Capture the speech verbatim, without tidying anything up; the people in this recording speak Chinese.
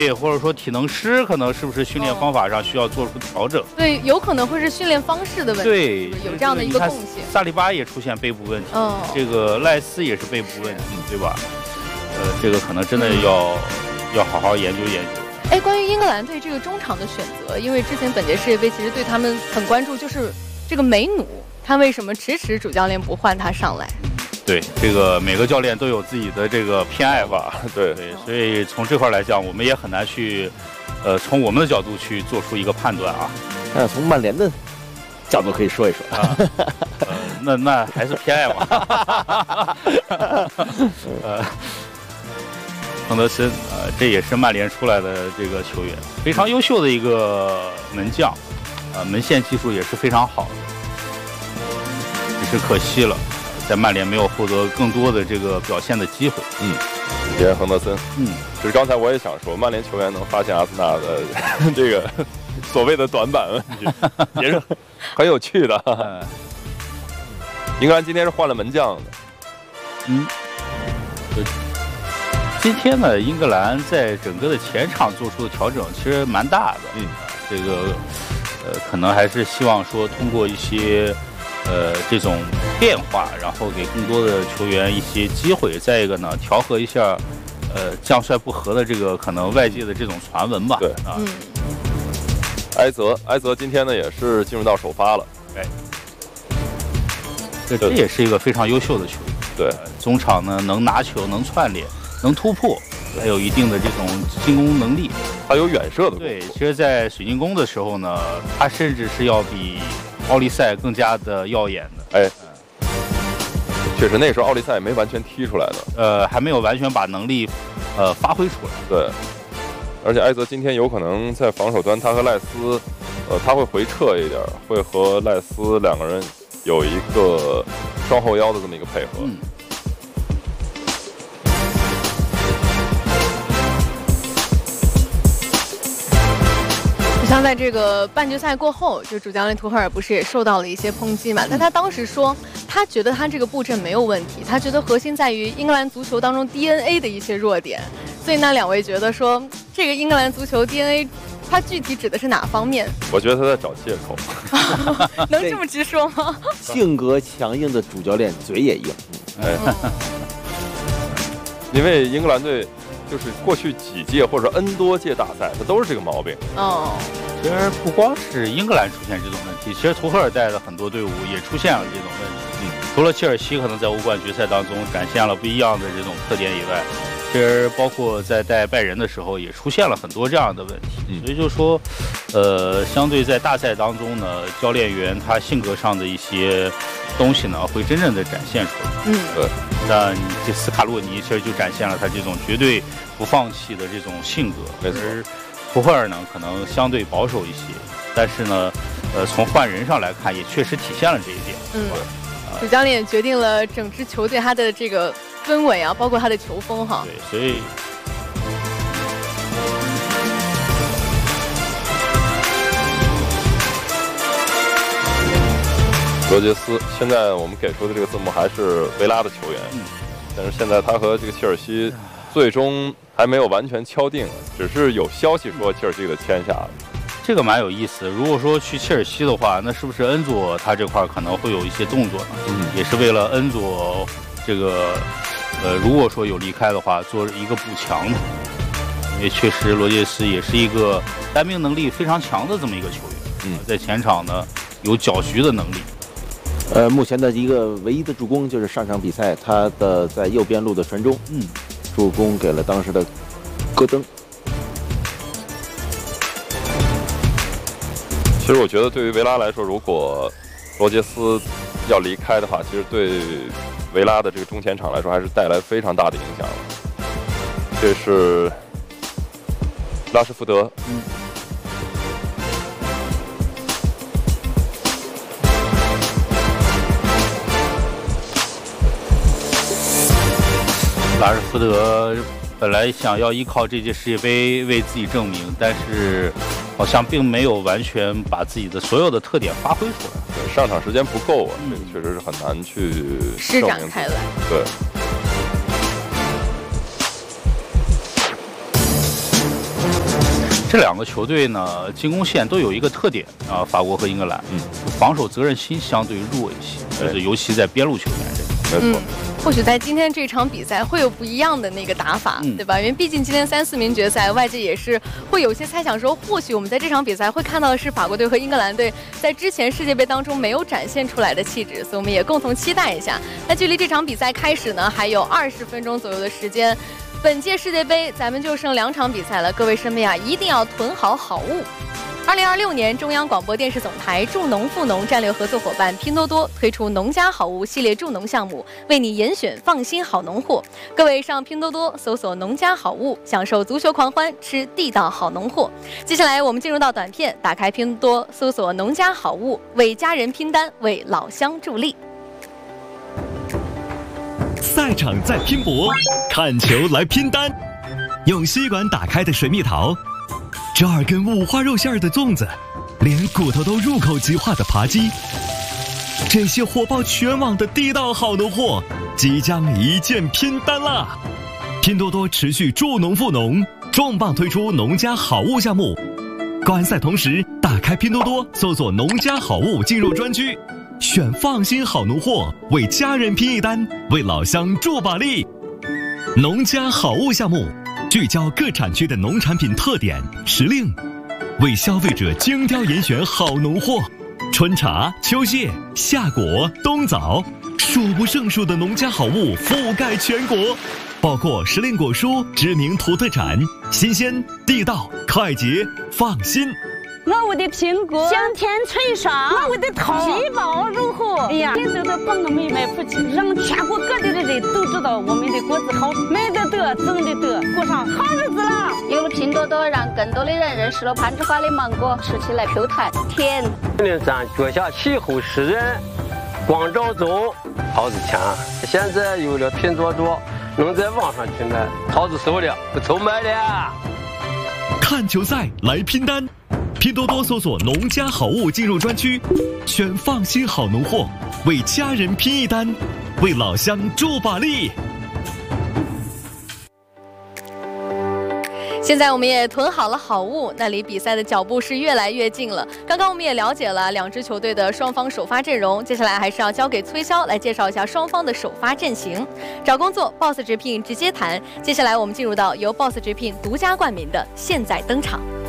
或者说体能师可能是不是训练方法上需要做出调整？ 对，有可能会是训练方式的问题。 对， 有这样的一个共性。 萨利巴也出现背部问题， 嗯， 这个赖斯也是背部问题，对吧？呃，这个可能真的要、嗯、要好好研究研究。 哎，关于英格兰队这个中场的选择，因为之前本届世界杯其实对他们很关注，就是这个梅努，他为什么迟迟主教练不换他上来？ 对，这个每个教练都有自己的这个偏爱吧， 对对，所以从这块来讲，我们也很难去，呃，从我们的角度去做出一个判断啊。 那从曼联的角度可以说一说啊，呃，那那还是偏爱吧。呃，亨德森，呃，这也是曼联出来的这个球员，非常优秀的一个门将，呃，门线技术也是非常好的，只是可惜了。在曼联没有获得更多的这个表现的机会。 嗯，连亨德森。 嗯， 其实刚才我也想说，曼联球员能发现阿森纳的这个所谓的短板问题，也是很有趣的。嗯、英格兰今天是换了门将的。 嗯，今天呢，英格兰在整个的前场做出的调整其实蛮大的。 嗯， 这个呃，可能还是希望说通过一些。呃，这种变化，然后给更多的球员一些机会。再一个呢，调和一下，呃，将帅不和的这个可能外界的这种传闻吧。 对啊， 嗯。 埃泽，埃泽今天呢也是进入到首发了。 哎，这这也是一个非常优秀的球员。 对， 呃、中场呢能拿球，能串联，能突破，还有一定的这种进攻能力， 还有远射的。 对，其实，在水晶宫的时候呢，他甚至是要比。奥利赛更加的耀眼的， 哎，确实那时候奥利赛没完全踢出来的， 呃，还没有完全把能力，呃，发挥出来。 对，而且埃泽今天有可能在防守端，他和赖斯，呃，他会回撤一点，会和赖斯两个人有一个双后腰的这么一个配合。 嗯像在这个半决赛过后，就主教练图赫尔不是也受到了一些抨击嘛？但他当时说，他觉得他这个布阵没有问题，他觉得核心在于英格兰足球当中 D N A 的一些弱点。所以那两位觉得说，这个英格兰足球 D N A， 它具体指的是哪方面？ 我觉得他在找借口。 能这么直说吗？ 性格强硬的主教练嘴也硬。 哎，因为英格兰队。就是过去几届或者 N 多届大赛，它都是这个毛病。 哦， 其实不光是英格兰出现这种问题，其实图赫尔带的很多队伍也出现了这种问题。嗯，除了切尔西可能在欧冠决赛当中展现了不一样的这种特点以外，其实包括在带拜仁的时候也出现了很多这样的问题。嗯，所以就说，呃，相对在大赛当中呢，教练员他性格上的一些东西呢，会真正的展现出来。 嗯， 对。 那这斯卡洛尼其实就展现了他这种绝对不放弃的这种性格。 没错。 而图赫尔呢，可能相对保守一些，但是呢，呃，从换人上来看，也确实体现了这一点。 嗯，主教练也决定了整支球队他的这个氛围啊，包括他的球风哈。 对，所以。 罗杰斯，现在我们给出的这个字幕还是维拉的球员，嗯，但是现在他和这个切尔西最终还没有完全敲定，只是有消息说切尔西给他签下了。 这个蛮有意思。如果说去切尔西的话，那是不是恩佐他这块可能会有一些动作呢？嗯，也是为了恩佐这个，呃，如果说有离开的话，做一个补强的。因为确实罗杰斯也是一个单兵能力非常强的这么一个球员，嗯，在前场呢有搅局的能力。 呃，目前的一个唯一的助攻就是上场比赛他的在右边路的传中，嗯，助攻给了当时的戈登。 其实我觉得对于维拉来说，如果罗杰斯要离开的话，其实对维拉的这个中前场来说还是带来非常大的影响的。这是拉什福德，嗯。 拉什福德本来想要依靠这届世界杯为自己证明，但是好像并没有完全把自己的所有的特点发挥出来。 对，上场时间不够啊，嗯、这个确实是很难去施展开来。 对。 这两个球队呢，进攻线都有一个特点啊，法国和英格兰， 嗯， 防守责任心相对弱一些，就是尤其在边路球员这个，没错。 嗯或许在今天这场比赛会有不一样的那个打法， 嗯、 对吧？因为毕竟今天三四名决赛，外界也是会有些猜想说，或许我们在这场比赛会看到的是法国队和英格兰队在之前世界杯当中没有展现出来的气质，所以我们也共同期待一下。那距离这场比赛开始呢，还有二十分钟左右的时间。本届世界杯咱们就剩两场比赛了，各位身边啊一定要囤好好物。二零二六年，中央广播电视总台助农富农战略合作伙伴拼多多推出农家好物系列助农项目，为你严选放心好农货。各位上拼多多搜索农家好物，享受足球狂欢，吃地道好农货。接下来我们进入到短片，打开拼多多搜索农家好物，为家人拼单，为老乡助力。 赛场在拼搏，看球来拼单，用吸管打开的水蜜桃。这二根五花肉馅的粽子，连骨头都入口即化的扒鸡，这些火爆全网的地道好农货，即将一键拼单啦！拼多多持续助农富农，重磅推出农家好物项目。观赛同时，打开拼多多，搜索农家好物进入专区，选放心好农货，为家人拼一单，为老乡助把力。农家好物项目。聚焦各产区的农产品特点时令，为消费者精挑严选好农货，春茶、秋蟹、夏果、冬枣，数不胜数的农家好物覆盖全国，包括时令果蔬、知名土特产，新鲜、地道、快捷、放心。 我屋的苹果香甜脆爽，我屋的桃皮薄入厚。哎呀，这都是帮我们买福气，让全国各地的人都知道我们的果子好，卖的得，挣的得，过上好日子了。 有了拼多多，让更多的人认识了攀枝花的芒果，吃起来 Q 弹甜。 令咱脚下气候湿润，光照中，桃子甜。现在有了拼多多，能在网上去买，桃子熟了，不愁卖了。 看球赛来拼单。拼多多搜索农家好物进入专区，选放心好农货，为家人拼一单，为老乡助把力。 现在我们也囤好了好物，那离比赛的脚步是越来越近了。刚刚我们也了解了两支球队的双方首发阵容，接下来还是要交给崔潇来介绍一下双方的首发阵型。找工作 ，Boss 直聘直接谈。接下来我们进入到由 Boss 直聘独家冠名的现在登场。